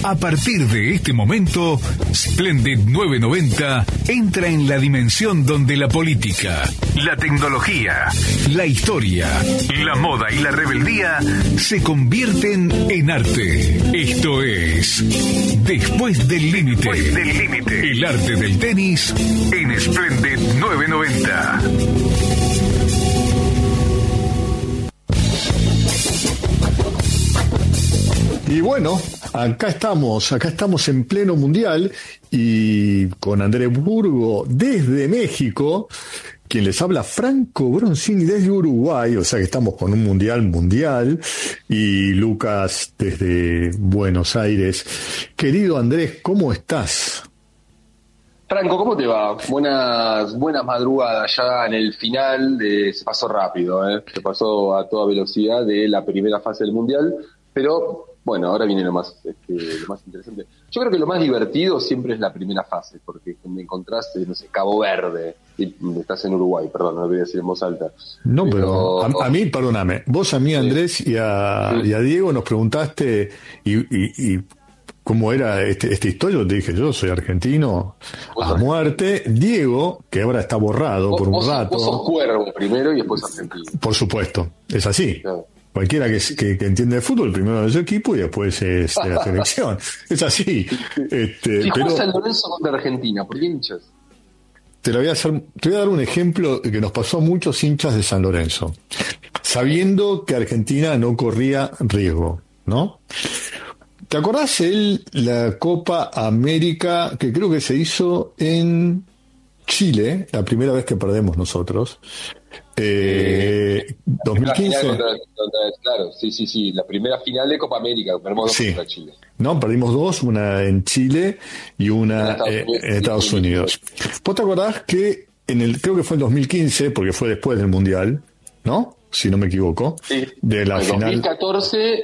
A partir de este momento, Splendid 990 entra en la dimensión donde la política, la tecnología, la historia, la moda y la rebeldía se convierten en arte. Esto es Después del Límite. El arte del tenis en Splendid 990. Y bueno, acá estamos en pleno mundial y con Andrés Burgo desde México, quien les habla Franco Bronzini desde Uruguay, o sea que estamos con un mundial, y Lucas desde Buenos Aires. Querido Andrés, ¿cómo estás? Franco, ¿cómo te va? Buenas madrugadas ya en el final, se pasó rápido, se pasó a toda velocidad de la primera fase del mundial, pero bueno, ahora viene lo más interesante. Yo creo que lo más divertido siempre es la primera fase, porque me encontraste, no sé, Cabo Verde, y estás en Uruguay, perdón, no lo voy a decir en voz alta. No, pero a mí, perdóname, vos a mí, Andrés, y a Diego nos preguntaste y cómo era esta historia. Yo te dije, yo soy argentino a muerte. Diego, que ahora está borrado por un rato. Vos sos cuervo primero y después argentino. Por supuesto, es así. Claro. Cualquiera que entiende de fútbol, primero de su equipo y después es de la selección. Es así. Si jugás San Lorenzo contra Argentina, ¿por qué hinchas? Te voy a dar un ejemplo que nos pasó a muchos hinchas de San Lorenzo, sabiendo que Argentina no corría riesgo, ¿no? ¿Te acordás la Copa América que creo que se hizo en Chile, la primera vez que perdemos nosotros? 2015. Claro, sí, la primera final de Copa América, perdimos dos contra Chile. No, perdimos dos, una en Chile y una en Estados Unidos. ¿Vos te acordás que creo que fue en 2015, porque fue después del Mundial, ¿no? Si no me equivoco. Sí. De la final. En 2014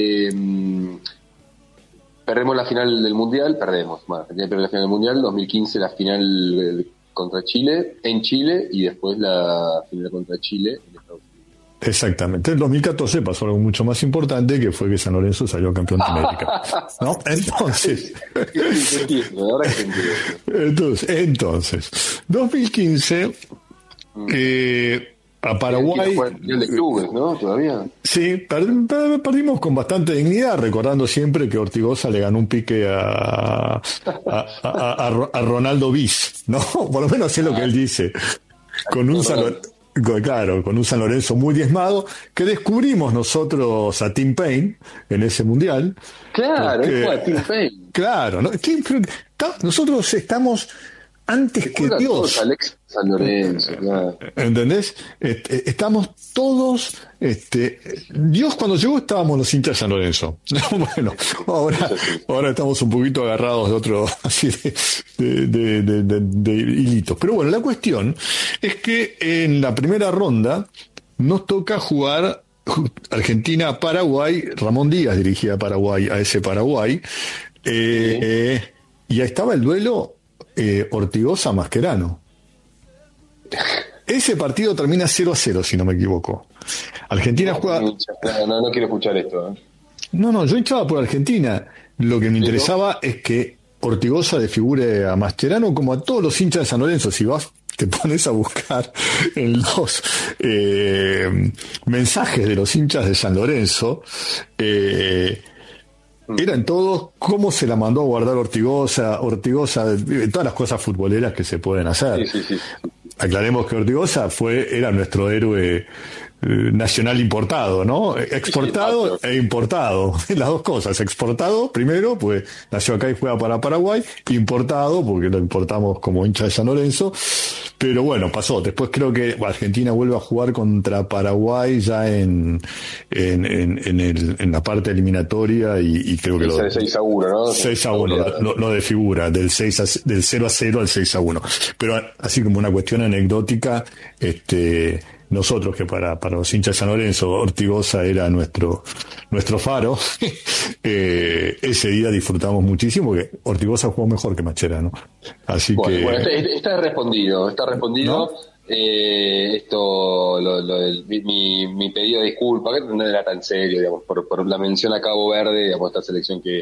perdemos la final del Mundial, Argentina perdió la final del Mundial, 2015 la final contra Chile, en Chile, y después la final contra Chile en Estados Unidos. Exactamente. En 2014 pasó algo mucho más importante, que fue que San Lorenzo salió campeón de América. ¿No? Entonces. Entonces, 2015, a Paraguay. El de clubes, ¿no? Todavía. Sí, perdimos con bastante dignidad, recordando siempre que Ortigosa le ganó un pique a Ronaldo Bis, ¿no? Por lo menos es lo que él dice. Con un San Lorenzo muy diezmado, que descubrimos nosotros a Tim Payne en ese mundial. Claro, fue a Tim Payne. Claro, ¿no? Nosotros estamos antes que Dios. Alex San Lorenzo, claro. ¿Entendés? Estamos todos. Dios cuando llegó estábamos los hinchas de San Lorenzo. Bueno, ahora estamos un poquito agarrados de otro así de hilitos. Pero bueno, la cuestión es que en la primera ronda nos toca jugar Argentina-Paraguay. Ramón Díaz dirigía a Paraguay, a ese Paraguay. Y ahí estaba el duelo Ortigosa-Mascherano. Ese partido termina 0-0, si no me equivoco. Argentina juega. No quiero escuchar esto. No, yo hinchaba por Argentina. Lo que me interesaba es que Ortigosa desfigure a Mascherano, como a todos los hinchas de San Lorenzo. Si vas, te pones a buscar en los mensajes de los hinchas de San Lorenzo, eran todos cómo se la mandó a guardar Ortigosa, todas las cosas futboleras que se pueden hacer. Sí. Aclaremos que Ortigosa era nuestro héroe nacional importado, ¿no? Exportado e importado, las dos cosas. Exportado primero, pues nació acá y juega para Paraguay; importado, porque lo importamos como hincha de San Lorenzo. Pero bueno, pasó. Después creo que Argentina vuelve a jugar contra Paraguay ya en la parte eliminatoria, y creo que 6-1, ¿no? 6-1, no de figura, del 0-0 al 6-1. Pero así como una cuestión anecdótica, nosotros, que para los hinchas de San Lorenzo Ortigosa era nuestro faro, ese día disfrutamos muchísimo, porque Ortigosa jugó mejor que Mascherano. Así que... Bueno, está respondido. ¿No? Mi pedido de disculpa, que no era tan serio, digamos, por la mención a Cabo Verde, digamos, esta selección que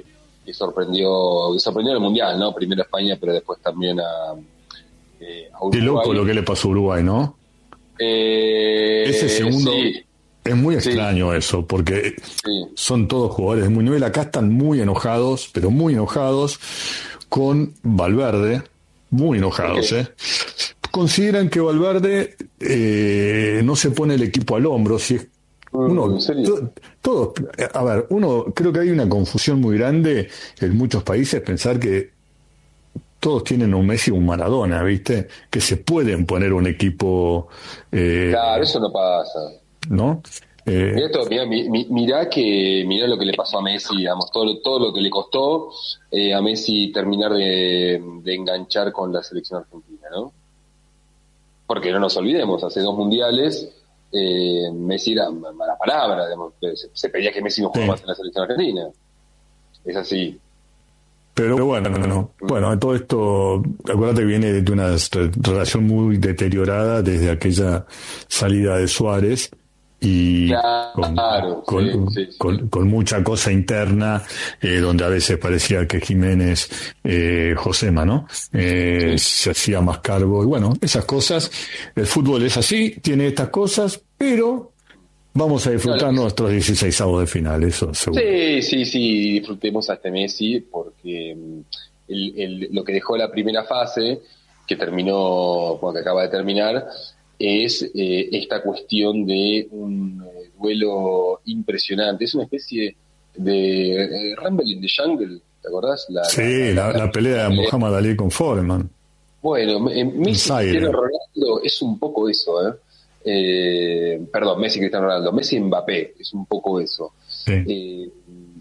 sorprendió en el Mundial, ¿no? Primero a España, pero después también a Uruguay. Qué loco lo que le pasó a Uruguay, ¿no? Ese segundo... Sí. Es muy extraño eso, porque son todos jugadores de muy nivel. Acá están muy enojados, pero muy enojados con Valverde, muy enojados. Consideran que Valverde no se pone el equipo al hombro. Si es uno, ¿En serio? todo, a ver, uno creo que hay una confusión muy grande en muchos países pensar que todos tienen un Messi y un Maradona, ¿viste? Que se pueden poner un equipo. Claro, eso no pasa. ¿No? Mirá lo que le pasó a Messi, digamos, todo lo que le costó a Messi terminar de enganchar con la selección argentina, ¿no? Porque no nos olvidemos, hace 2 mundiales Messi era mala palabra, digamos, se pedía que Messi no jugara más en la selección argentina. Es así. Pero bueno, todo esto, acuérdate que viene de una relación muy deteriorada desde aquella salida de Suárez y claro, con mucha cosa interna, donde a veces parecía que Jiménez, Josema, ¿no? Se hacía más cargo, y bueno, esas cosas, el fútbol es así, tiene estas cosas, pero vamos a disfrutar nuestros 16avos de final, eso seguro. Sí, disfrutemos a este Messi, porque lo que dejó la primera fase, que acaba de terminar, es esta cuestión de un duelo impresionante. Es una especie de Rumble in the Jungle, ¿te acordás? La pelea de Muhammad Ali con Foreman. Bueno, Messi Cristiano Ronaldo es un poco eso, Messi Cristiano Ronaldo, Messi Mbappé es un poco eso. Sí.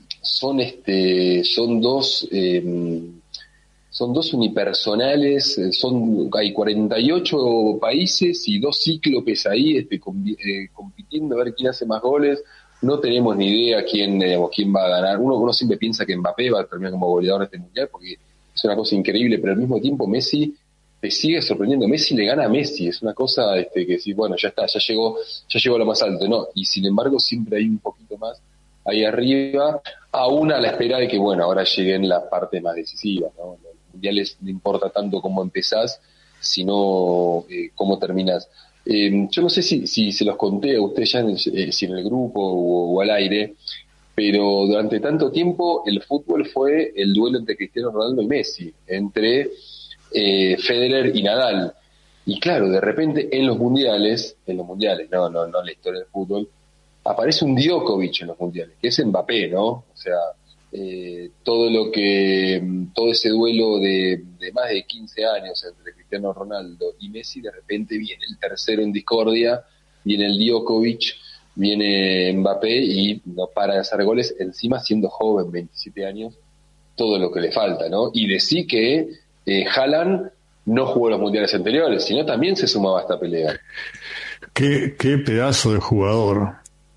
Son dos unipersonales, hay 48 países y 2 cíclopes ahí compitiendo a ver quién hace más goles. No tenemos ni idea quién va a ganar. Uno siempre piensa que Mbappé va a terminar como goleador de este mundial porque es una cosa increíble, pero al mismo tiempo Messi te sigue sorprendiendo. Messi le gana a Messi, es una cosa que sí, bueno, ya está, ya llegó a lo más alto, ¿no? Y sin embargo siempre hay un poquito más ahí arriba, aún a la espera de que, bueno, ahora lleguen las partes más decisivas, ¿no? Los mundiales no importa tanto cómo empezás, sino cómo terminás. Yo no sé si se los conté a ustedes ya si en el grupo o al aire, pero durante tanto tiempo el fútbol fue el duelo entre Cristiano Ronaldo y Messi, entre Federer y Nadal. Y claro, de repente en los mundiales, no en la historia del fútbol, aparece un Djokovic en los mundiales, que es Mbappé, ¿no? O sea, todo ese duelo de más de 15 años entre Cristiano Ronaldo y Messi, de repente viene el tercero en discordia, viene el Djokovic, viene Mbappé y no para de hacer goles, encima siendo joven, 27 años, todo lo que le falta, ¿no? Y decí que Haaland no jugó los mundiales anteriores, sino también se sumaba a esta pelea. Qué pedazo de jugador.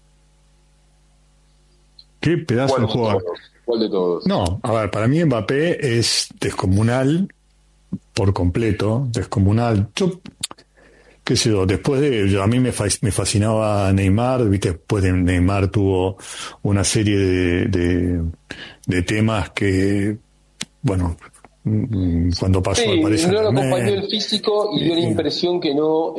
Qué pedazo de jugador. ¿Cuál de todos? No, a ver, para mí Mbappé es descomunal por completo, descomunal. Yo, qué sé yo, a mí me fascinaba Neymar, viste, después de Neymar tuvo una serie de temas que, bueno, cuando pasó al Paris no lo Saint-Germain, acompañó el físico y dio la impresión que no,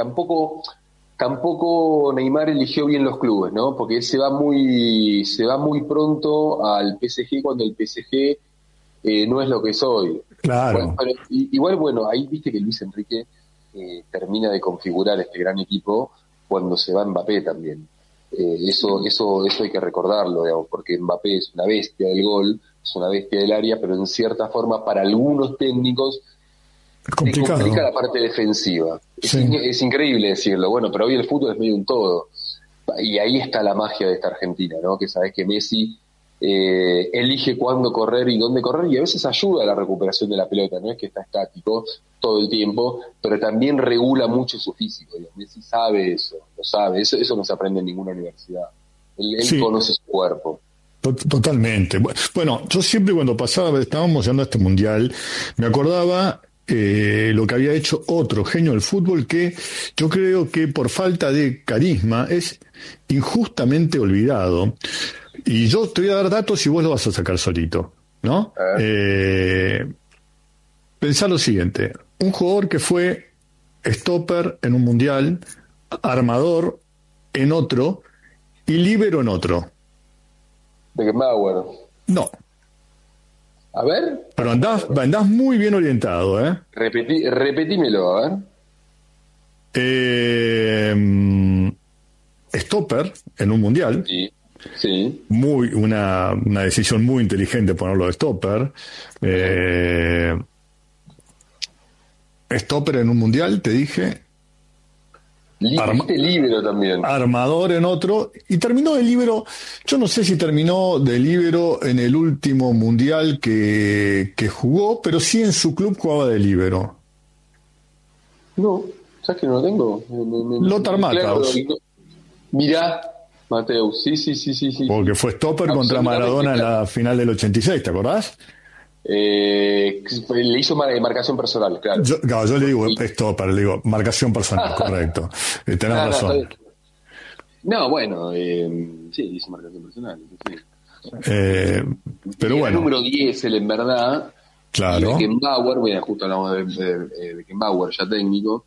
tampoco Neymar eligió bien los clubes, ¿no? Porque él se va muy pronto al PSG cuando el PSG no es lo que es hoy. Claro. Igual, bueno, ahí viste que Luis Enrique termina de configurar este gran equipo cuando se va Mbappé también. Eso hay que recordarlo, digamos, porque Mbappé es una bestia del gol, es una bestia del área, pero en cierta forma para algunos técnicos complicado. Complica la parte defensiva. Sí. Es increíble decirlo, bueno, pero hoy el fútbol es medio un todo. Y ahí está la magia de esta Argentina, ¿no? Que sabes que Messi elige cuándo correr y dónde correr, y a veces ayuda a la recuperación de la pelota, no es que está estático todo el tiempo, pero también regula mucho su físico. Messi sabe eso, lo sabe, eso no se aprende en ninguna universidad. Él conoce su cuerpo. Totalmente. Bueno, yo siempre cuando estábamos llegando a este mundial, me acordaba lo que había hecho otro genio del fútbol que yo creo que por falta de carisma es injustamente olvidado. Y yo te voy a dar datos y vos lo vas a sacar solito. ¿no? Pensá lo siguiente, un jugador que fue stopper en un mundial, armador en otro y líbero en otro. Beckenbauer. No. A ver. Pero andás muy bien orientado, ¿eh? Repetímelo, a ver. Stopper en un mundial. Sí. Sí. Una decisión muy inteligente ponerlo de stopper. Stopper en un mundial, te dije. Líbero también. Armador en otro. Y terminó de líbero. Yo no sé si terminó de líbero en el último mundial que jugó, pero sí en su club jugaba de líbero. No, ¿sabes que no lo tengo? Lothar Matthaus. Mirá, Mateus, sí. Porque fue stopper contra Maradona en la final del 86, ¿te acordás? Le hizo marcación personal, claro. Yo le digo stopper, le digo marcación personal, correcto. Tenés razón. No, bueno, sí, hizo marcación personal. Sí. Pero bueno. El número 10, en verdad. Claro. Beckenbauer, justo hablamos de Beckenbauer, ya técnico,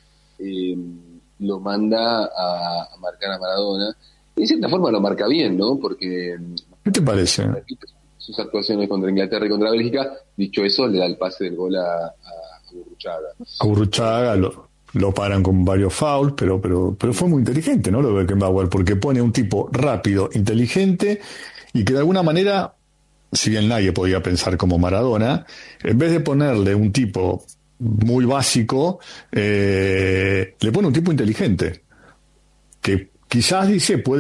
lo manda a marcar a Maradona. Y de cierta forma lo marca bien, ¿no? Porque... ¿Qué te parece? Sus actuaciones contra Inglaterra y contra Bélgica, dicho eso, le da el pase del gol a Gurruchaga. A Gurruchaga lo paran con varios fouls, pero fue muy inteligente, ¿no? Lo de Beckenbauer, porque pone un tipo rápido, inteligente, y que de alguna manera, si bien nadie podía pensar como Maradona, en vez de ponerle un tipo muy básico, le pone un tipo inteligente, que quizás dice puede